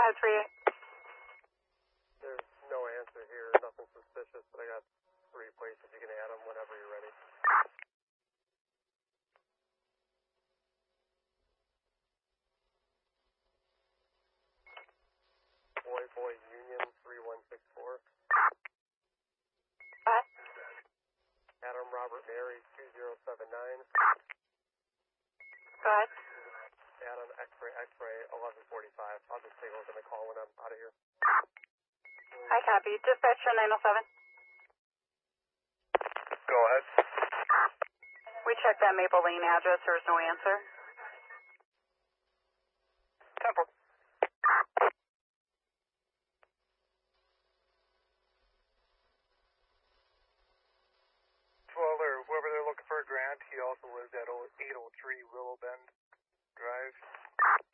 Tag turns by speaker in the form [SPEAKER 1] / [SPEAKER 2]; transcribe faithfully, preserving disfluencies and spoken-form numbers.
[SPEAKER 1] ahead, three eight.
[SPEAKER 2] There's no answer here, nothing suspicious, but I got three places you can add them whenever you're ready. Boy, boy, Union three one six four.
[SPEAKER 1] Go ahead.
[SPEAKER 2] Adam Robert Mary two zero seven nine.
[SPEAKER 1] Go ahead.
[SPEAKER 2] Adam X-ray X-ray eleven forty-five. I'll just take a look at the call when I'm out of here.
[SPEAKER 1] I copy. Dispatcher nine oh seven.
[SPEAKER 2] Go ahead.
[SPEAKER 1] We checked that Maple Lane address. There's no answer.
[SPEAKER 2] Temple. Well, or whoever they're looking for, Grant, he also lives at eight oh three Willow Bend Drive.